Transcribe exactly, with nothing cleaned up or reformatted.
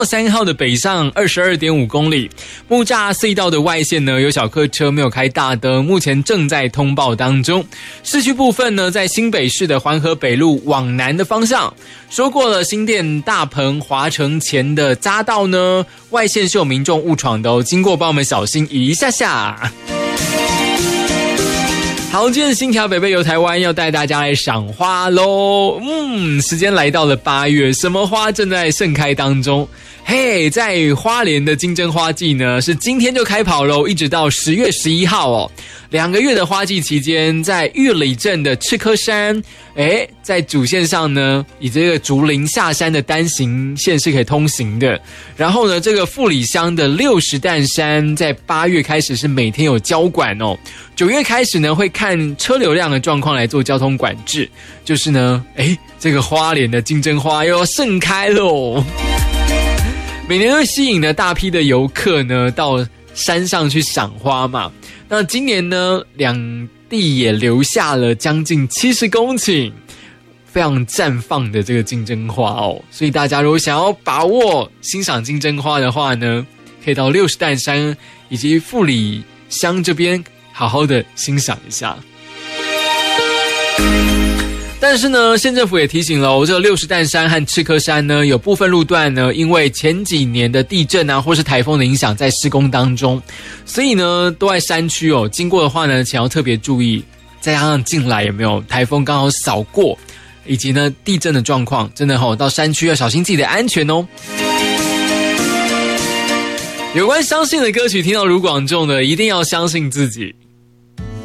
三号的北上 二十二点五公里，木栅隧道的外线呢有小客车没有开大灯，目前正在通报当中。市区部分呢，在新北市的环河北路往南的方向，说过了新店大棚华城前的匝道呢，外线是有民众误闯的哦，经过帮我们小心一下下。好，今天新条北北游台湾要带大家来赏花咯。嗯，时间来到了八月，什么花正在盛开当中？嘿、hey, 在花莲的金针花季呢，是今天就开跑咯，一直到十月十一号哦。两个月的花季期间，在玉里镇的赤科山，诶，在主线上呢，以这个竹林下山的单行线是可以通行的。然后呢，这个富里乡的六十担山，在八月开始是每天有交管哦。九月开始呢，会看车流量的状况来做交通管制。就是呢，诶，这个花莲的金针花又要盛开喽。每年都吸引了大批的游客呢到山上去赏花嘛。那今年呢，两地也留下了将近七十公顷非常绽放的这个金针花哦。所以大家如果想要把握欣赏金针花的话呢，可以到六十担山以及富里乡这边好好的欣赏一下。但是呢，县政府也提醒了，这个六十担山和赤科山呢，有部分路段呢，因为前几年的地震啊，或是台风的影响，在施工当中，所以呢，都在山区哦。经过的话呢，请要特别注意。再加上进来有没有台风刚好扫过，以及呢地震的状况，真的哦，到山区要小心自己的安全哦。有关相信的歌曲，听到卢广仲的，一定要相信自己。